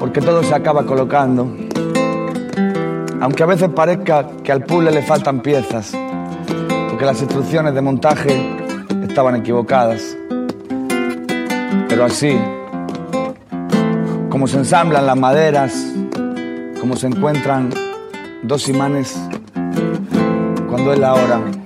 porque todo se acaba colocando. Aunque a veces parezca que al puzzle le faltan piezas, porque las instrucciones de montaje estaban equivocadas. Pero así, como se ensamblan las maderas, como se encuentran dos imanes, cuando es la hora